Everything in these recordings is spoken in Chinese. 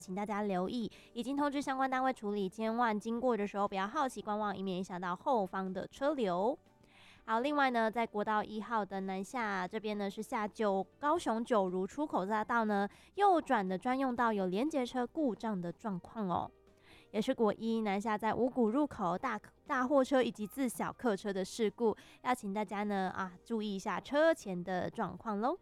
请大家留意，已经通知相关单位处理，千万经过的时候不要好奇观望，以免影响到后方的车流。好，另外呢，在国道1号的南下这边呢，是下高雄九如出口匝道呢，右转的专用道有连结车故障的状况哦。也是国一南下在五股入口大货车以及自小客车的事故，要请大家呢注意一下车前的状况咯。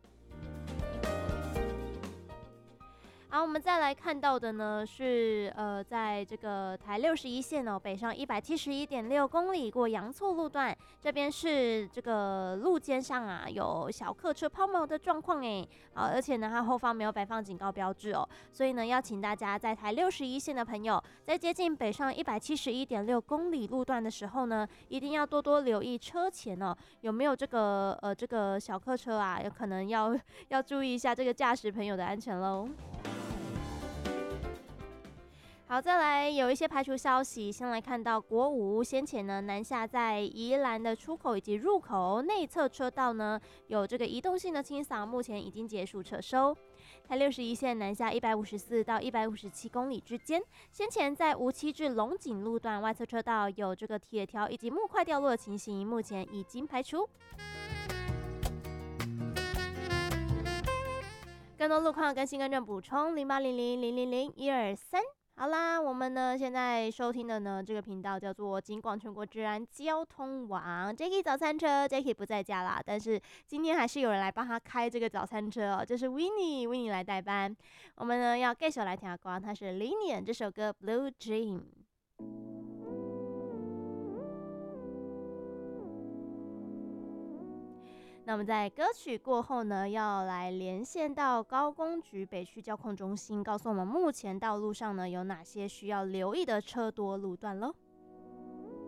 好，我们再来看到的呢是在这个台61线哦，北上171.6公里过阳错路段，这边是这个路肩上有小客车抛锚的状况哎，而且呢它后方没有摆放警告标志哦，所以呢要请大家在台61线的朋友，在接近北上171.6公里路段的时候呢，一定要多多留意车前哦有没有这个小客车有可能要注意一下这个驾驶朋友的安全喽。好，再来有一些排除消息，先来看到国5先前呢南下在宜兰的出口以及入口内侧车道呢有这个移动性的清扫，目前已经结束撤收。台61线南下154到157公里之间，先前在无期至龙井路段外侧车道有这个铁条以及木块掉落的情形，目前已经排除。更多路况更新更正补充0800000123。好啦，我们呢现在收听的呢这个频道叫做警广全国治安交通网。Jacky 早餐车 Jacky 不在家啦，但是今天还是有人来帮他开这个早餐车哦，就是 Winnie 来代班。我们呢要继续来听歌，它是 Linian 这首歌 Blue Dream。那我们在歌曲过后呢，要来连线到高工局北区交控中心，告诉我们目前道路上呢有哪些需要留意的车多路段咯。